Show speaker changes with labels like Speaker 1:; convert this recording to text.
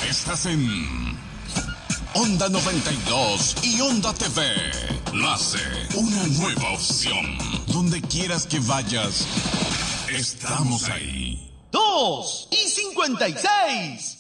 Speaker 1: Estás en Onda 92 y Onda TV. Nace una nueva opción. Donde quieras que vayas, estamos ahí.
Speaker 2: 2:56.